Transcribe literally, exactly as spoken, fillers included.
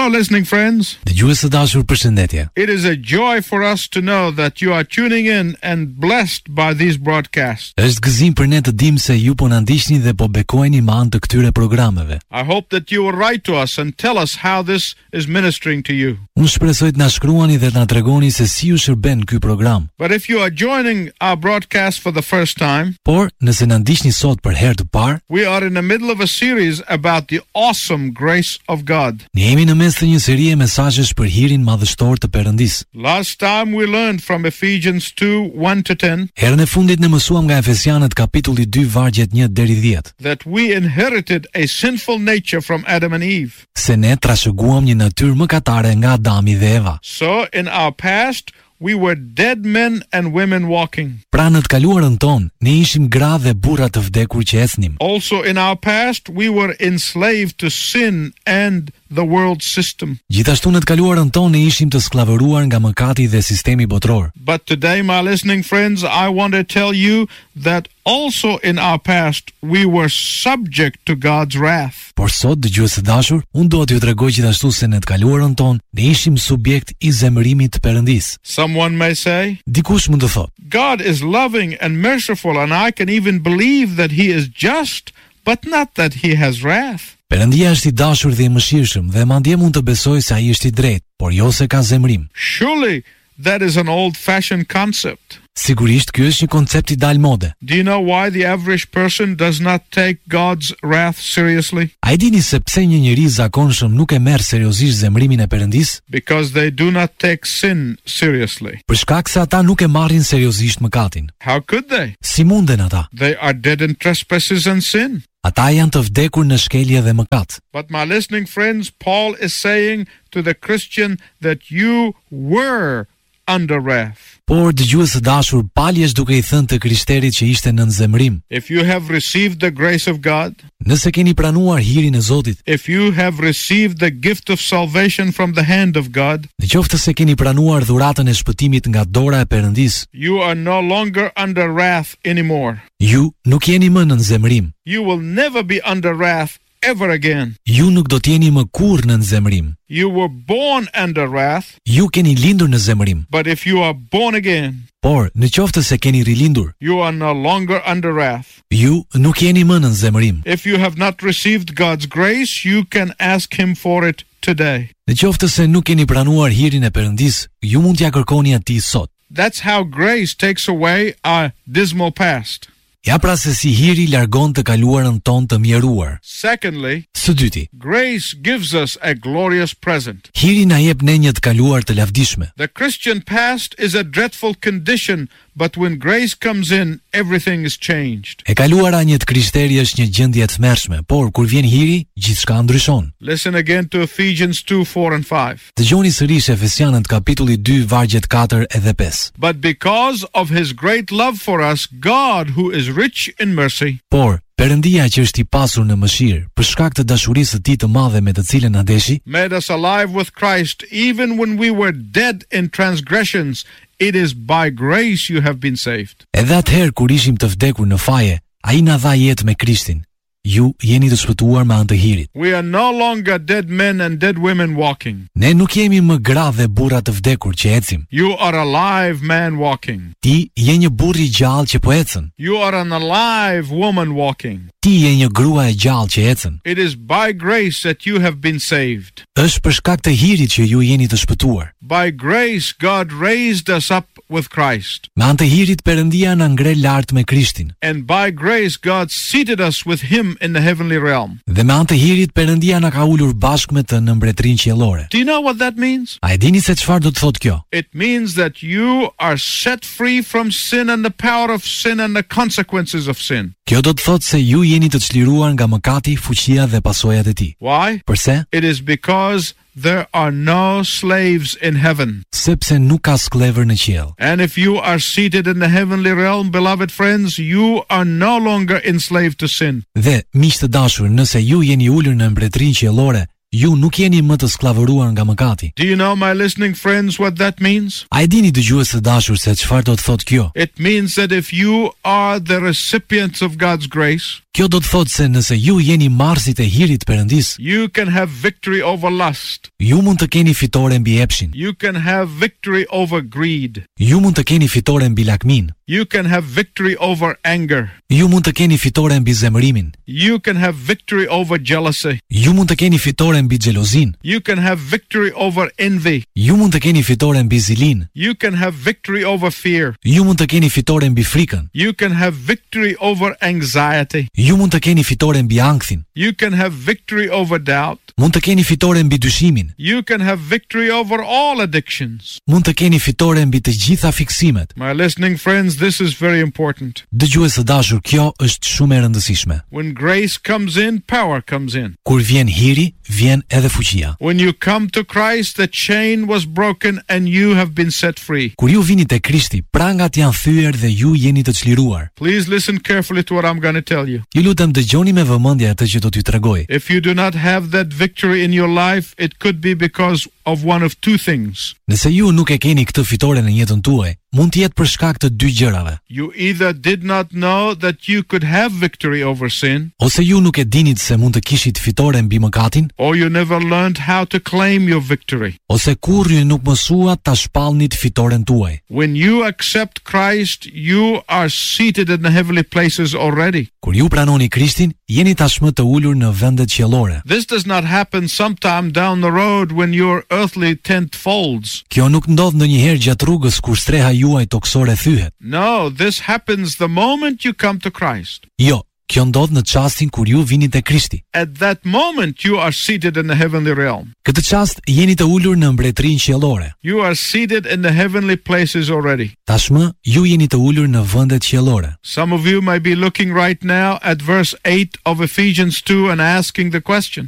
Hello listening friends. Dëgjues të dashur, përshëndetje. It is a joy for us to know that you are tuning in and blessed by these broadcasts. Është gëzim për ne të dimë se ju po na ndiqni dhe po bekojeni me anë të këtyre programeve. I hope that you will write to us and tell us how this is ministering to you. Unë shpresoj të na shkruani dhe të na tregoni se si ju shërben ky program. But if you are joining our broadcast for the first time, Por nëse na ndiqni sot për herë të parë, we are in the middle of a series about the awesome grace of God. ne jemi në mes të një serie mesazhesh për hirin madhështor të Perëndisë. Last time we learned from Ephesians two, one to ten, Herën e fundit ne mësuam nga Efesianët kapitulli dy vargjet një deri dhjetë, that we inherited a sinful nature from Adam and Eve. se ne trashëguam një natyrë mëkatare nga Adami dhe Eva. So in our past, we were dead men and women walking. Pra në të kaluarën tonë, ne ishim gra dhe burra të vdekur që ecnim. Also in our past, we were enslaved to sin and the world system. Gjithashtu në të kaluarën tonë ne ishim të skllavëruar nga mëkati dhe sistemi botror. But today, my listening friends, I want to tell you that also in our past, we were subject to God's wrath. Por sot, dëgjues të dashur, unë do t'ju tregoj gjithashtu se në të kaluarën tonë ne ishim subjekt i zemërimit të Perëndisë. Someone may say, Dikush mund të thotë, God is loving and merciful, and I can even believe that He is just, but not that He has wrath. Perëndia është i dashur dhe i mëshirshëm dhe madje mund të besoj se ai është i drejtë, por jo se ka zemërim. Surely that is an old-fashioned concept. Sigurisht ky është një koncept i dalë mode. Do you know why the average person does not take God's wrath seriously? A e dini se pse një njeri zakonshëm nuk e merr seriozisht zemërimin e Perëndisë? Because they do not take sin seriously. Për shkak se ata nuk e marrin seriozisht mëkatin. How could they? Si munden ata? They are dead in trespasses and sin. Ata janë të vdekur në shkelje dhe mëkat. But my listening friends, Paul is saying to the Christian that you were under wrath. Por dëgjues të dashur, Pali është duke i thënë të krishterit që ishte nën zemërim. If you have received the grace of God, Nëse keni pranuar hirin e Zotit, if you have received the gift of salvation from the hand of God, në qoftë se keni pranuar dhuratën e shpëtimit nga dora e Perëndisë, you are no longer under wrath anymore. ju nuk jeni më nën zemërim. You will never be under wrath ever again. Ju nuk do t'jeni më kurrë nën zemërim. You were born under wrath, Ju keni lindur në zemërim, but if you are born again, por në qoftë se keni rilindur, you are no longer under wrath. ju nuk jeni më nën zemërim. If you have not received God's grace, you can ask Him for it today. Në qoftë se nuk keni pranuar hirin e Perëndisë, ju mund t'ja kërkoni atij sot. That's how grace takes away our dismal past. Ja pra se si hiri largon të kaluarën tonë të mjeruar. Secondly, Së dyti, grace gives us a glorious present. hiri na jep ne një të kaluar të lavdishme. The Christian past is a dreadful condition, but when grace comes in, everything is changed. E kaluara një të krishteri është një gjendje e tmerrshme, por kur vjen hiri, gjithçka ndryshon. Listen again to Ephesians two, four and five. Dëgjoni sërish Efesianët kapitulli dy vargjet katër edhe pesë. But because of His great love for us, God, who is rich in mercy, Por Perëndia që është i pasur në mëshirë, për shkak të dashurisë së tij të madhe me të cilën na deshi, made us alive with Christ even when we were dead in transgressions. It is by grace you have been saved. edhe atëherë kur ishim të vdekur në faje, ai na dha jetë me Krishtin. Ju jeni të shpëtuar me anë të hirit. We are no longer dead men and dead women walking. Ne nuk jemi më gra dhe burra të vdekur që ecim. You are a live man walking. Ti je një burr i gjallë që po ecën. You are an alive woman walking. Ti je një grua e gjallë që ecën. It is by grace that you have been saved. Është për shkak të hirit që ju jeni të shpëtuar. By grace, God raised us up with Christ. Me anë të hirit Perëndia na ngre lart me Krishtin. And by grace, God seated us with Him in the heavenly realm. Dhe me anë të hirit Perëndia na ka ulur bashkë me të në mbretërinë qiellore. Do you know what that means? A e dini se çfarë do të thotë kjo? It means that you are set free from sin and the power of sin and the consequences of sin. Kjo do të thotë se ju jeni të çliruar nga mëkati, fuqia dhe pasojat e tij. Why? Përse? It is because there are no slaves in heaven. Sepse nuk ka sklever në qiell. And if you are seated in the heavenly realm, beloved friends, you are no longer enslaved to sin. Dhe, miq të dashur, nëse ju jeni ulur në mbretërinë qiellore, ju nuk jeni më të skllavëruar nga mëkati. Do you know, my listening friends, what that means? A e dini dëgjues të dashur se çfarë do të thotë kjo? It means that if you are the recipients of God's grace, Kjo do të thotë se nëse ju jeni marrësit e hirit të Perëndis, you can have victory over lust. ju mund të keni fitore mbi epshin. You can have victory over greed. Ju mund të keni fitore mbi lakmin. You can have victory over anger. Ju mund të keni fitore mbi zemërimin. You can have victory over jealousy. Ju mund të keni fitore mbi xhelozin. You can have victory over envy. Ju mund të keni fitore mbi zilin. You can have victory over fear. Ju mund të keni fitore mbi frikën. You can have victory over anxiety. Ju mund të keni fitore mbi ankthin. You can have victory over doubt. Mund të keni fitore mbi dyshimin. You can have victory over all addictions. Mund të keni fitore mbi të gjitha fiksimet. My listening friends, this is very important. Dëgjues të dashur, kjo është shumë e rëndësishme. When grace comes in, power comes in. Kur vjen hiri, vjen edhe fuqia. When you come to Christ, the chain was broken and you have been set free. Kur ju vini te Krishti, prangat janë thyer dhe ju jeni të çliruar. Please listen carefully to what I'm going to tell you. Ju lutem dëgjoni me vëmendje atë që do t'ju tregoj. If you do not have that victory in your life, it could be because of one of two things. Nëse ju nuk e keni këtë fitore në jetën tuaj, mund të jetë për shkak të dy gjërave. You either did not know that you could have victory over sin, Ose ju nuk e dinit se mund të kishit fitore mbi mëkatin, or you never learned how to claim your victory. ose kur ju nuk mësuat ta shpallnit fitoren tuaj. When you accept Christ, you are seated in the heavenly places already. Kur ju pranoni Krishtin, jeni tashmë të ulur në vendet qiellore. This does not happen sometime down the road when your earthly tent folds. Kjo nuk ndodh ndonjëherë gjatë rrugës kur streha juaj toksore thyhet. No, this happens the moment you come to Christ. Jo, kjo ndodh në çastin kur ju vini te Krishti. At that moment, you are seated in the heavenly realm. Këtë çast jeni të ulur në mbretërinë qiellore. You are seated in the heavenly places already. Tashmë ju jeni të ulur në vendet qiellore. Some of you might be looking right now at verse eight of Ephesians two and asking the question,